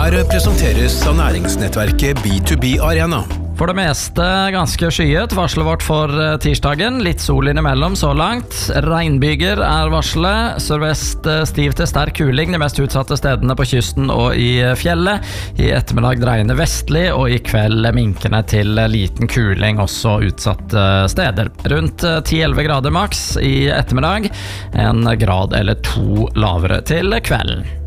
Her presenteres av næringsnettverket B2B Arena. For det meste ganske skyet, varslet vårt for tirsdagen. Litt sol innimellom så langt. Regnbyger er varslet. Sørvest stiv til sterk kuling de mest utsatte stedene på kysten og i fjellet. I ettermiddag dreiende vestlig, og i kveld minkende til liten kuling også utsatte steder. Rundt 10-11 grader maks i ettermiddag. En grad eller to lavere til kvelden.